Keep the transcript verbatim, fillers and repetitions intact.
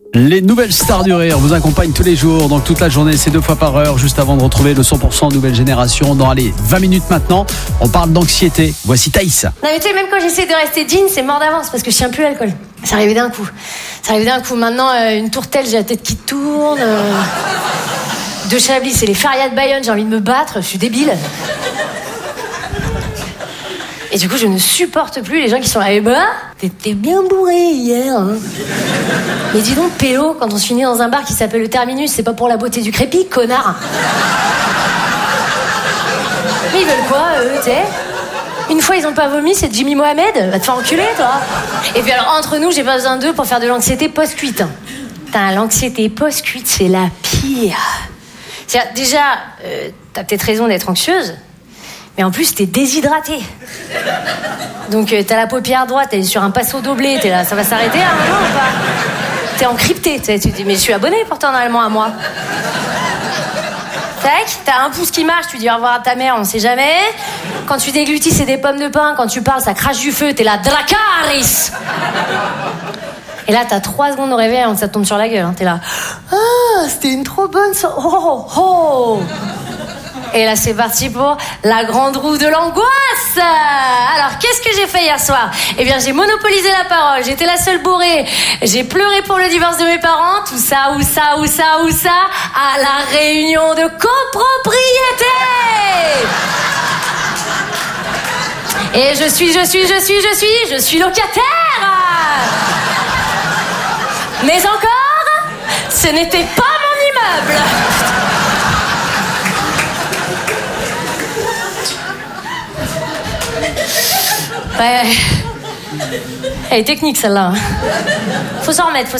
Les nouvelles stars du rire vous accompagnent tous les jours, donc toute la journée, c'est deux fois par heure, juste avant de retrouver le cent pour cent nouvelle génération. Dans allez, vingt minutes maintenant, on parle d'anxiété. Voici Thaïs. Non mais tu sais, même quand j'essaie de rester jean, c'est mort d'avance parce que je tiens plus l'alcool. C'est arrivé d'un coup. C'est arrivé d'un coup. Maintenant, euh, une tourtelle, j'ai la tête qui tourne. Euh... De Chablis, c'est les férias de Bayonne, j'ai envie de me battre, je suis débile. Et du coup, je ne supporte plus les gens qui sont là. Eh ben, t'étais bien bourré hier. Hein. Mais dis donc, pélo, quand on se finit dans un bar qui s'appelle le Terminus, c'est pas pour la beauté du crépi, connard. Mais ils veulent quoi, eux, tu sais? Une fois, ils ont pas vomi, c'est Jimmy Mohamed. Va te faire enculer, toi. Et puis alors, entre nous, j'ai pas besoin d'eux pour faire de l'anxiété post-cuite. Putain, l'anxiété post-cuite, c'est la pire. C'est-à-dire, déjà, euh, t'as peut-être raison d'être anxieuse. Mais en plus, t'es déshydratée. Donc, euh, t'as la paupière droite, t'es sur un passo doblé, t'es là, ça va s'arrêter à un moment ou pas? T'es encrypté, tu te dis, mais je suis abonnée pourtant normalement à moi. Tac, t'as un pouce qui marche, tu dis au revoir à ta mère, on sait jamais. Quand tu déglutis, c'est des pommes de pain. Quand tu parles, ça crache du feu, t'es là, Dracarys. Et là, t'as trois secondes au réveil avant que ça te tombe sur la gueule. Hein. T'es là, ah, c'était une trop bonne soirée. Oh, oh, oh. Et là, c'est parti pour la grande roue de l'angoisse. Alors, qu'est-ce que j'ai fait hier soir? Eh bien, j'ai monopolisé la parole. J'étais la seule bourrée. J'ai pleuré pour le divorce de mes parents. Tout ça, où ça, où ça, où ça? À la réunion de copropriété. Et je suis, je suis, je suis, je suis, je suis locataire. Mais encore, ce n'était pas mon immeuble. Ouais. Elle est technique celle-là. Faut s'en remettre. Faut